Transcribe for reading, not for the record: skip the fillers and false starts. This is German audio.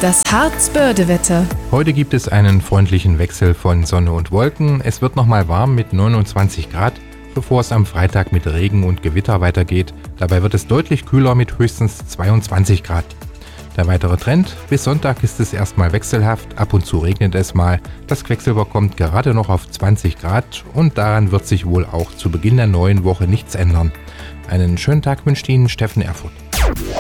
Das Harz-Börde-Wetter. Heute gibt es einen freundlichen Wechsel von Sonne und Wolken. Es wird nochmal warm mit 29 Grad, bevor es am Freitag mit Regen und Gewitter weitergeht. Dabei wird es deutlich kühler mit höchstens 22 Grad. Der weitere Trend: bis Sonntag ist es erstmal wechselhaft, ab und zu regnet es mal. Das Quecksilber kommt gerade noch auf 20 Grad und daran wird sich wohl auch zu Beginn der neuen Woche nichts ändern. Einen schönen Tag wünscht Ihnen Steffen Erfurth.